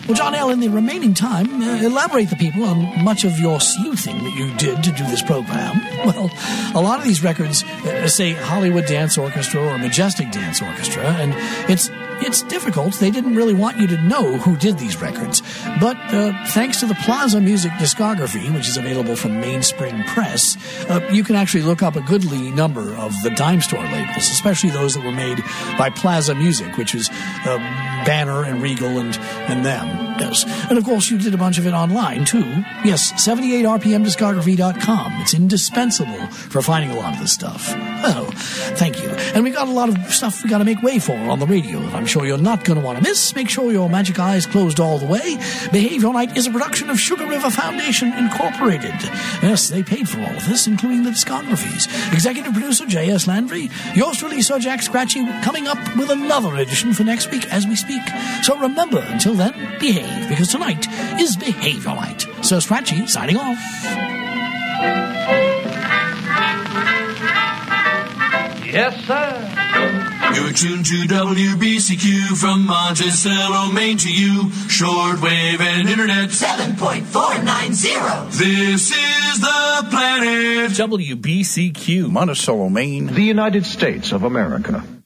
Well, John L., in the remaining time, elaborate the people on much of your sleuthing that you did to do this program. Well, a lot of these records say Hollywood Dance Orchestra or Majestic Dance Orchestra, and it's difficult. They didn't really want you to know who did these records. But thanks to the Plaza Music discography, which is available from Mainspring Press, you can actually look up a goodly number of the dime store labels, especially those that were made by Plaza Music, which is Banner and Regal and them. Yes. And of course, you did a bunch of it online, too. Yes, 78rpmdiscography.com. It's indispensable for finding a lot of this stuff. Oh, thank you. And we got a lot of stuff we got to make way for on the radio that I'm sure you're not going to want to miss. Make sure your magic eyes closed all the way. Behave Your Night is a production of Sugar River Foundation Incorporated. Yes, they paid for all of this, including the discographies. Executive producer J.S. Landry. Yours truly, Sir Jack Scratchy, coming up with another edition for next week as we speak. So remember, until then, behave, because tonight is Behave Your Night. Sir Scratchy, signing off. Yes, sir. You're tuned to WBCQ from Monticello, Maine to you. Shortwave and internet. 7.490. This is the planet. WBCQ. Monticello, Maine. The United States of America.